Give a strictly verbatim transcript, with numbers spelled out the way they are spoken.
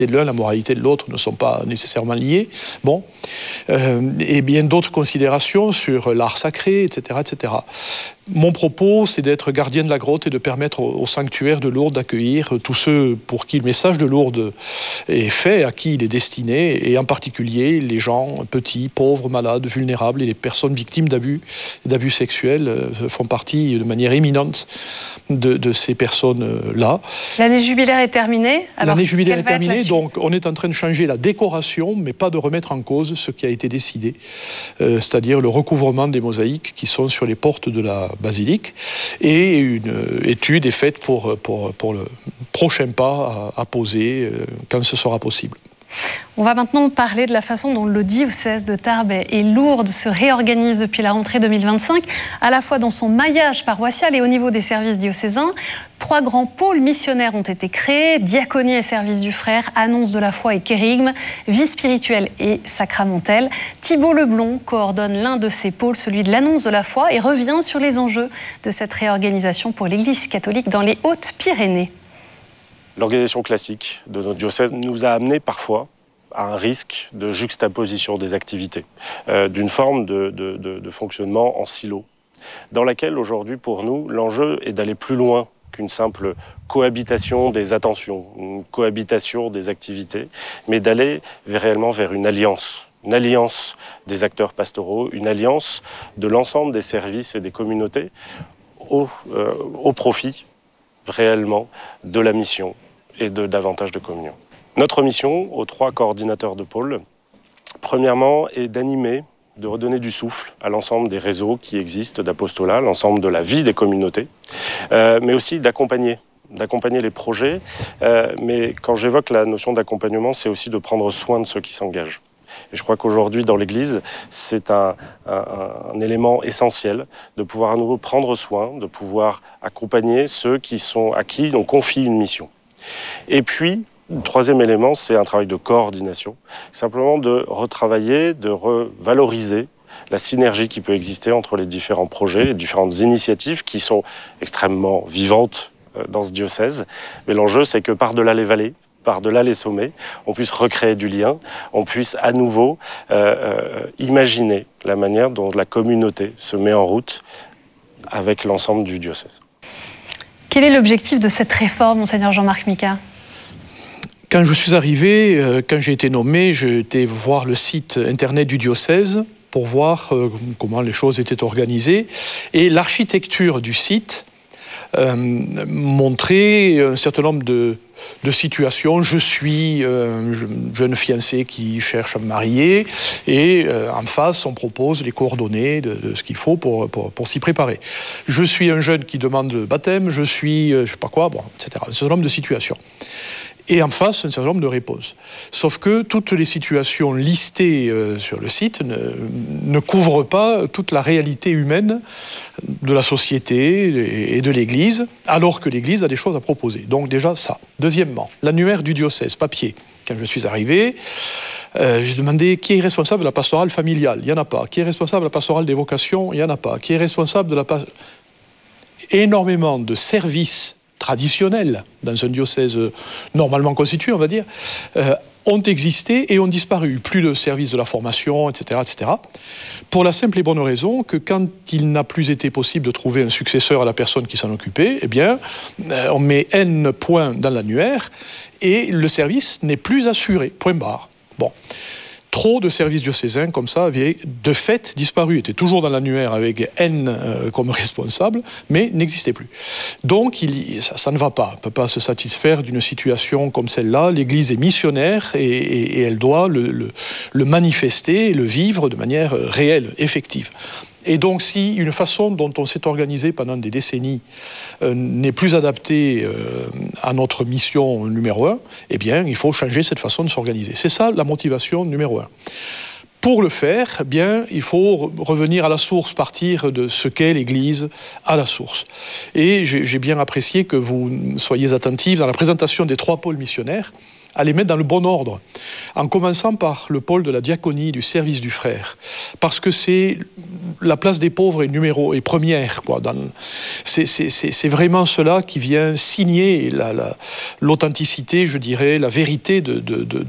de l'un, la moralité de l'autre ne sont pas nécessairement liées. Bon, euh, et bien d'autres considérations sur l'art sacré, et cetera, et cetera. Mon propos, c'est d'être gardien de la grotte et de permettre au, au sanctuaire de Lourdes d'accueillir tous ceux pour qui le message de Lourdes est fait, à qui il est destiné, et en particulier les gens petits, pauvres, malades, vulnérables et les personnes victimes d'abus, d'abus sexuels euh, font partie de manière éminente de, de ces personnes-là. L'année jubilaire est terminée. L'année jubilaire est terminée, donc on est en train de changer la décoration, mais pas de remettre en cause ce qui a été décidé, euh, c'est-à-dire le recouvrement des mosaïques qui sont sur les portes de la basilique, et une étude est faite pour, pour, pour le prochain pas à, à poser euh, quand ce sera possible. On va maintenant parler de la façon dont le diocèse de Tarbes et Lourdes se réorganise depuis la rentrée deux mille vingt-cinq, à la fois dans son maillage paroissial et au niveau des services diocésains. Trois grands pôles missionnaires ont été créés, diaconie et service du frère, annonce de la foi et kérigme, vie spirituelle et sacramentelle. Thibault Leblond coordonne l'un de ces pôles, celui de l'annonce de la foi, et revient sur les enjeux de cette réorganisation pour l'Église catholique dans les Hautes-Pyrénées. L'organisation classique de notre diocèse nous a amené parfois à un risque de juxtaposition des activités, euh, d'une forme de, de, de, de fonctionnement en silo, dans laquelle aujourd'hui pour nous l'enjeu est d'aller plus loin qu'une simple cohabitation des attentions, une cohabitation des activités, mais d'aller réellement vers une alliance. Une alliance des acteurs pastoraux, une alliance de l'ensemble des services et des communautés au, euh, au profit réellement de la mission et de davantage de communion. Notre mission, aux trois coordinateurs de pôle, premièrement, est d'animer, de redonner du souffle à l'ensemble des réseaux qui existent d'apostolat, l'ensemble de la vie des communautés, euh, mais aussi d'accompagner, d'accompagner les projets. Euh, mais quand j'évoque la notion d'accompagnement, c'est aussi de prendre soin de ceux qui s'engagent. Et je crois qu'aujourd'hui, dans l'Église, c'est un, un, un élément essentiel de pouvoir à nouveau prendre soin, de pouvoir accompagner ceux qui sont, à qui on confie une mission. Et puis, le troisième élément, c'est un travail de coordination, simplement de retravailler, de revaloriser la synergie qui peut exister entre les différents projets, les différentes initiatives qui sont extrêmement vivantes dans ce diocèse. Mais l'enjeu, c'est que par-delà les vallées, par-delà les sommets, on puisse recréer du lien, on puisse à nouveau euh, euh, imaginer la manière dont la communauté se met en route avec l'ensemble du diocèse. Quel est l'objectif de cette réforme, Monseigneur Jean-Marc Micas ? Quand je suis arrivé, euh, quand j'ai été nommé, j'ai été voir le site internet du diocèse pour voir euh, comment les choses étaient organisées. Et l'architecture du site euh, montrait un certain nombre de, de situations. Je suis euh, un jeune fiancé qui cherche à me marier et euh, en face, on propose les coordonnées de, de ce qu'il faut pour, pour, pour s'y préparer. Je suis un jeune qui demande le baptême, je suis, euh, je sais pas quoi, bon, et cetera. Un certain nombre de situations. Et en face, un certain nombre de réponses. Sauf que toutes les situations listées euh, sur le site ne, ne couvrent pas toute la réalité humaine de la société et de l'Église, alors que l'Église a des choses à proposer. Donc déjà ça. Deuxièmement, l'annuaire du diocèse, papier. Quand je suis arrivé, euh, j'ai demandé qui est responsable de la pastorale familiale. Il n'y en a pas. Qui est responsable de la pastorale des vocations. Il n'y en a pas. Qui est responsable de la pastorale... Énormément de services traditionnels, dans un diocèse normalement constitué, on va dire, euh, ont existé et ont disparu. Plus de services de la formation, et cetera, et cetera. Pour la simple et bonne raison que quand il n'a plus été possible de trouver un successeur à la personne qui s'en occupait, eh bien, euh, on met N points dans l'annuaire et le service n'est plus assuré. Point barre. Bon. Trop de services diocésains comme ça avaient de fait disparu, étaient toujours dans l'annuaire avec N euh, comme responsable, mais n'existaient plus. Donc il, ça, ça ne va pas, on ne peut pas se satisfaire d'une situation comme celle-là. L'Église est missionnaire et, et, et elle doit le, le, le manifester et le vivre de manière réelle, effective. Et donc, si une façon dont on s'est organisé pendant des décennies euh, n'est plus adaptée euh, à notre mission numéro un, eh bien, il faut changer cette façon de s'organiser. C'est ça la motivation numéro un. Pour le faire, eh bien, il faut revenir à la source, partir de ce qu'est l'Église à la source. Et j'ai, j'ai bien apprécié que vous soyez attentifs dans la présentation des trois pôles missionnaires, à les mettre dans le bon ordre. en commençant par le pôle de la diaconie, du service du frère, parce que c'est la place des pauvres est numéro est première, quoi. Dans, c'est, c'est, c'est, c'est vraiment cela qui vient signer la, la, l'authenticité, je dirais, la vérité de, de, de,